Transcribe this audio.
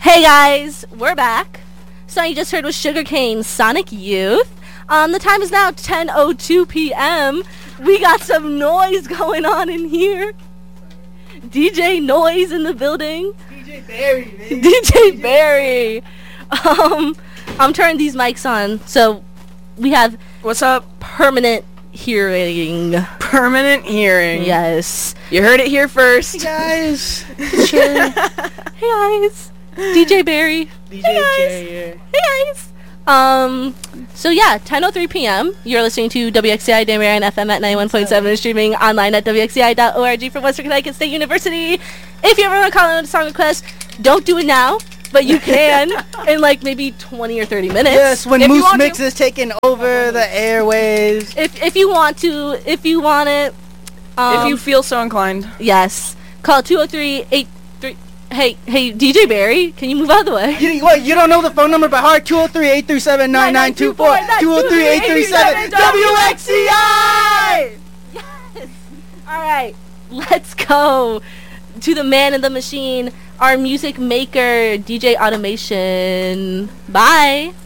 Hey guys, we're back. So you just heard was Sugarcane Sonic Youth. The time is now 10:02 p.m. We got some noise going on in here. DJ Noise in the building. DJ Barry, man. DJ Barry. I'm turning these mics on, so we have What's up? permanent hearing. Permanent hearing. Yes. You heard it here first. Hey guys. Hey guys. DJ Barry. DJ Hey guys. J here. Hey guys. So yeah, 10:03 p.m. You're listening to WXCI Damarian FM at 91.7 and streaming online at WXCI.org from Western Connecticut State University. If you ever want to call in a song request, don't do it now, but you can in like maybe 20 or 30 minutes. Yes, when If you Moose want Mix to- is taking over the airwaves. If you want to, if you want it, If you feel so inclined. yes, call 203-83. Hey, DJ Barry, can you move out of the way? You don't know the phone number by heart? 203-837-9924. 203-837 WXCI! Yes! Alright, let's go to the man in the machine, our music maker, DJ Automation. Bye!